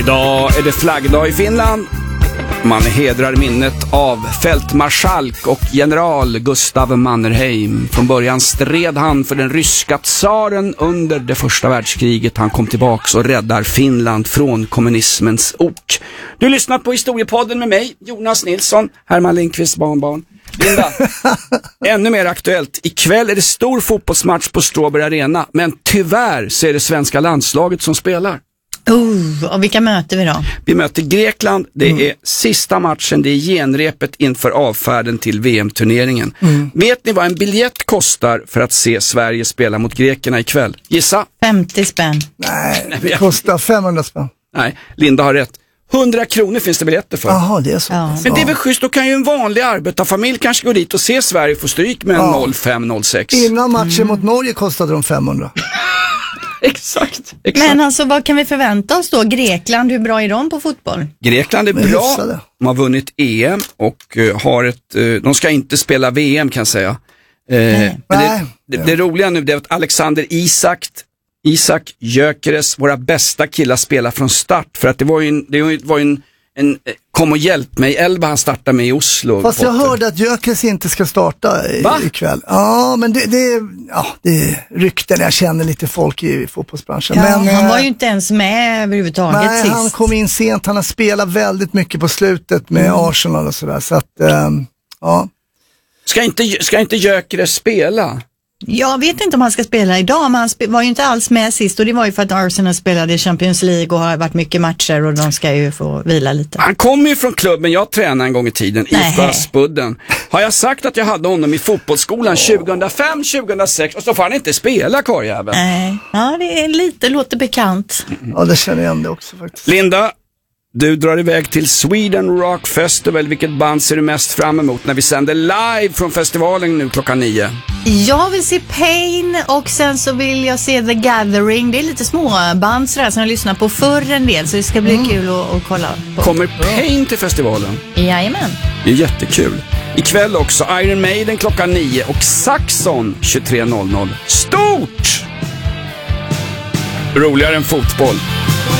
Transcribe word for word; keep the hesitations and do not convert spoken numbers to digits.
Idag är det flaggdag i Finland. Man hedrar minnet av fältmarskalk och general Gustav Mannerheim. Från början stred han för den ryska tsaren under det första världskriget. Han kom tillbaks och räddar Finland från kommunismens ok. Du lyssnar på Historiepodden med mig, Jonas Nilsson, Herman Lindqvist barnbarn. Linda, ännu mer aktuellt. Ikväll är det stor fotbollsmatch på Strawberry Arena, men tyvärr så är det svenska landslaget som spelar. Oh, och vilka möter vi då? Vi möter Grekland, det mm. är sista matchen, det är genrepet inför avfärden till V M-turneringen. Mm. Vet ni vad en biljett kostar för att se Sverige spela mot grekerna ikväll? Gissa? femtio spänn. Nej, det kostar femhundra spänn. Nej, Linda har rätt. hundra kronor finns det biljetter för. Jaha, det är så. Ja. Men det är väl schysst, då kan ju en vanlig arbetarfamilj kanske gå dit och se Sverige få stryk med en ja. noll fem noll sex. Innan matchen mm. mot Norge kostade de femhundra. Exakt, exakt. Men alltså, vad kan vi förvänta oss då? Grekland, hur bra är de på fotboll? Grekland är bra, de har vunnit E M och uh, har ett, uh, de ska inte spela V M kan jag säga. Uh, Nej. Men det, det, det roliga nu är att Alexander Isak, Isak Gyökeres, våra bästa killar spelar från start. För att det var ju en, det var ju en, en kom och hjälp mig, Elba han startade med i Oslo. Fast jag hörde att Gyökeres inte ska starta i, ikväll. Ja, men det, det, ja, det är rykten, jag känner lite folk i fotbollsbranschen. Ja, men, han var ju inte ens med överhuvudtaget nej, sist. han kom in sent, han har spelat väldigt mycket på slutet med mm. Arsenal och sådär. Så att, um, ja. Ska inte, ska inte Gyökeres spela? Jag vet inte om han ska spela idag, men han spe- var ju inte alls med sist, och det var ju för att Arsenal spelade i Champions League och har varit mycket matcher och de ska ju få vila lite. Han kommer ju från klubben jag tränade en gång i tiden, I F K Aspudden. Har jag sagt att jag hade honom i fotbollsskolan tjugohundrafem tjugohundrasex och så får han inte spela, karljäveln? Nej, ja det är lite, låter bekant. Ja, det känner jag igen det också faktiskt. Linda, du drar iväg till Sweden Rock Festival. Vilket band ser du mest fram emot när vi sänder live från festivalen nu klockan nio? Jag vill se Pain och sen så vill jag se The Gathering. Det är lite små band sådär som jag lyssnar på förr en del, så det ska bli mm. kul att, att kolla på. Kommer Pain till festivalen? Jajamän. Det är jättekul. Ikväll också Iron Maiden klockan nio och Saxon tjugotre noll noll. Stort! Roligare än fotboll.